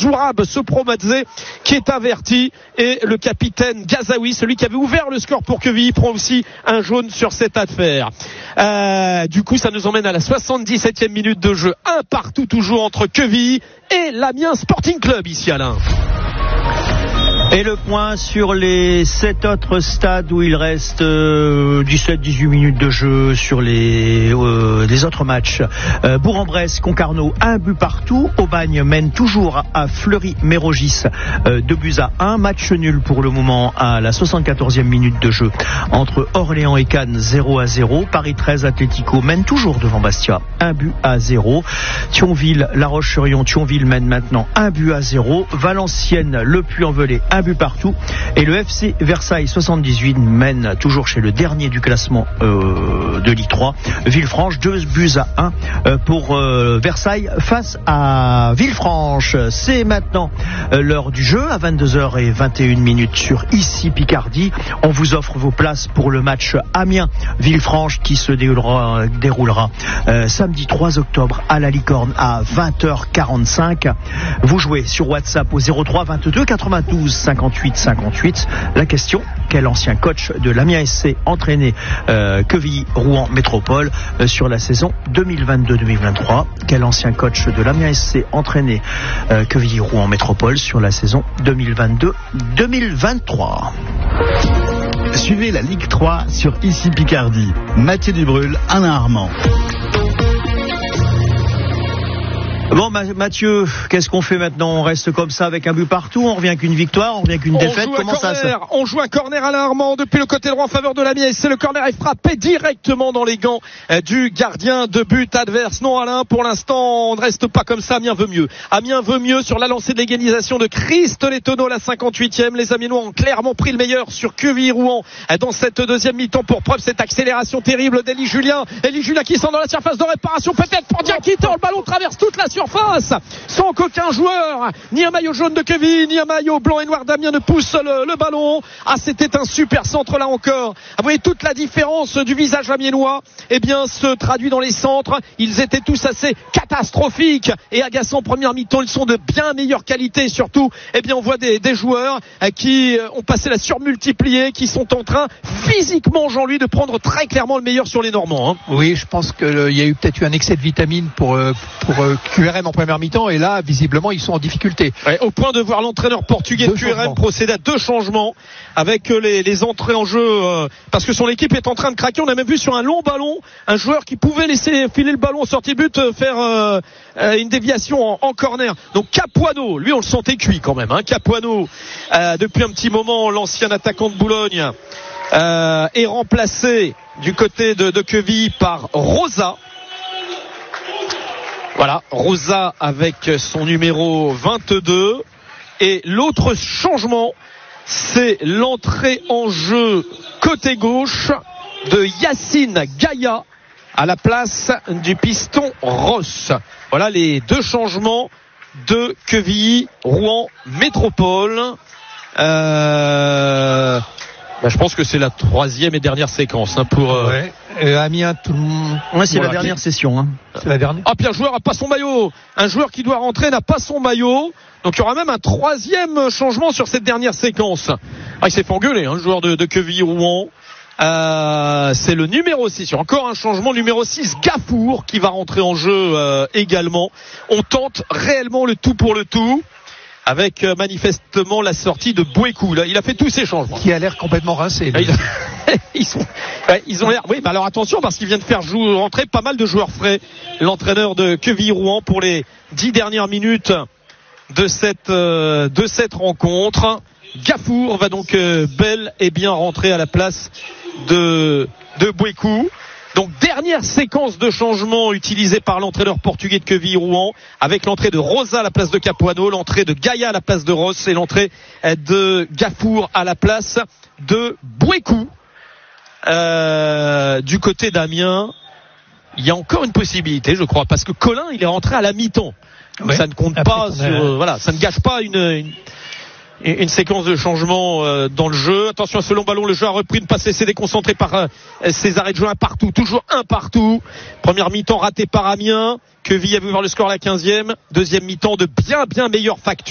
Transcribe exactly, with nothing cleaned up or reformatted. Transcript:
Zourab Sopromadze qui est averti, et le capitaine Gazaoui, celui qui avait ouvert le score pour Quevilly, prend aussi un jaune sur cette affaire. Euh, du coup, ça nous emmène à la soixante-dix-septième minute de jeu, un partout toujours entre Quevilly et l'Amiens Sporting Club ici, Alain. Et le point sur les sept autres stades où il reste euh, dix-sept dix-huit minutes de jeu sur les, euh, les autres matchs. Euh, Bourg-en-Bresse, Concarneau, un but partout. Aubagne mène toujours à Fleury-Mérogis, euh, deux buts à un. Match nul pour le moment à la soixante-quatorzième minute de jeu entre Orléans et Cannes, zéro à zéro. Paris treize Atlético mène toujours devant Bastia, un but à zéro. Thionville, La Roche-sur-Yon, Thionville mène maintenant un but à zéro. Valenciennes, Le Puy-en-Velay, un but partout, et le F C Versailles soixante-dix-huit mène toujours chez le dernier du classement euh, de Ligue trois, Villefranche, deux buts à un euh, pour euh, Versailles face à Villefranche. C'est maintenant euh, l'heure du jeu à vingt-deux heures vingt et une minutes sur Ici Picardie. On vous offre vos places pour le match Amiens-Villefranche qui se déroulera, déroulera euh, samedi trois octobre à la Licorne à vingt heures quarante-cinq. Vous jouez sur WhatsApp au zéro trois vingt-deux quatre-vingt-douze cinquante-huit cinquante-huit. La question: quel ancien coach de l'Amiens S C entraîné euh, Quevilly-Rouen Métropole euh, sur la saison deux mille vingt-deux deux mille vingt-trois? Quel ancien coach de l'Amiens S C entraîné euh, Quevilly-Rouen Métropole sur la saison deux mille vingt-deux deux mille vingt-trois? Suivez la Ligue trois sur Ici Picardie. Mathieu Dubrul, Alain Armand. Bon, Mathieu, qu'est-ce qu'on fait maintenant? On reste comme ça avec un but partout? On revient qu'une victoire? On revient qu'une défaite? Comment ça se... On joue un corner à l'Armand depuis le côté droit en faveur de l'Amiens. C'est le corner est frappé directement dans les gants du gardien de but adverse. Non, Alain, pour l'instant, on ne reste pas comme ça. Amiens veut mieux. Amiens veut mieux sur la lancée de l'égalisation de Christ Lettonneau, la cinquante-huitième. Les Amiénois ont clairement pris le meilleur sur Quevilly-Rouen dans cette deuxième mi-temps, pour preuve cette accélération terrible d'Élie Julien. Élie Julien qui sent dans la surface de réparation, peut-être pour Diakito. Le ballon traverse toute la surface sans qu'aucun joueur, ni un maillot jaune de Quevilly, ni un maillot blanc et noir d'Amiens ne pousse le, le ballon. Ah, c'était un super centre là encore. Ah, vous voyez toute la différence du visage amiénois, eh bien, se traduit dans les centres. Ils étaient tous assez catastrophiques et agaçants en première mi-temps. Ils sont de bien meilleure qualité. Surtout, eh bien, on voit des, des joueurs qui ont passé la surmultipliée, qui sont en train physiquement, Jean-Louis, de prendre très clairement le meilleur sur les Normands, hein. Oui, je pense qu'il euh, y a eu peut-être eu un excès de vitamines pour, euh, pour euh, Q R M en première mi-temps, et là, visiblement, ils sont en difficulté. Ouais, au point de voir l'entraîneur portugais de Q R M procéder à deux changements avec les, les entrées en jeu, euh, parce que son équipe est en train de craquer. On a même vu sur un long ballon un joueur qui pouvait laisser filer le ballon en sortie de but, euh, faire euh, euh, une déviation en, en corner. Donc Capuano, lui on le sentait cuit quand même, hein. Capuano, euh, depuis un petit moment, l'ancien attaquant de Boulogne, euh, est remplacé du côté de, de Quevilly par Rosa. Voilà, Rosa avec son numéro vingt-deux. Et l'autre changement, c'est l'entrée en jeu côté gauche de Yacine Gaïa à la place du piston Ross. Voilà les deux changements de Quevilly-Rouen Métropole. Euh... Ben, je pense que c'est la troisième et dernière séquence, hein, pour euh... ouais. euh, Amiens. Tout le monde. Ouais, c'est voilà. La dernière session. Hein. C'est la dernière. Ah, puis un joueur n'a pas son maillot. Un joueur qui doit rentrer n'a pas son maillot. Donc il y aura même un troisième changement sur cette dernière séquence. Ah, il s'est fait engueuler, hein, le joueur de, de Quevilly-Rouen. Euh, c'est le numéro six. Encore un changement, numéro six, Gafour, qui va rentrer en jeu euh, également. On tente réellement le tout pour le tout, avec euh, manifestement la sortie de Bouékou. Là, il a fait tous ces changements. Qui a l'air complètement rincé. Il a... ils, sont... ouais, ils ont l'air. Oui, mais alors attention, parce qu'il vient de faire jouer, rentrer pas mal de joueurs frais. L'entraîneur de Quevilly-Rouen pour les dix dernières minutes de cette euh, de cette rencontre. Gafour va donc euh, bel et bien rentrer à la place de de Bouékou. Donc dernière séquence de changement utilisée par l'entraîneur portugais de Quevilly-Rouen, avec l'entrée de Rosa à la place de Capuano, l'entrée de Gaïa à la place de Ross et l'entrée de Gafour à la place de Bouékou. Euh, du côté d'Amiens, il y a encore une possibilité, je crois, parce que Colin, il est rentré à la mi-temps. Ouais. Ça ne compte Après, pas sur, euh, voilà, ça ne gâche pas une, une une séquence de changement euh, dans le jeu. Attention à ce long ballon, le jeu a repris, ne pas se laisser déconcentrer par euh, ses arrêts de jeu, un partout, toujours un partout. Première mi-temps ratée par Amiens, Quevilly a vu voir le score à la quinzième. Deuxième mi-temps de bien bien meilleure facture.